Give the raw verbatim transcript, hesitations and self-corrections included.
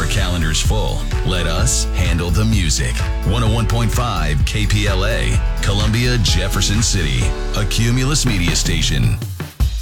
calendar's full. Let us handle the music. one oh one point five K P L A, Columbia, Jefferson City, a Cumulus media station.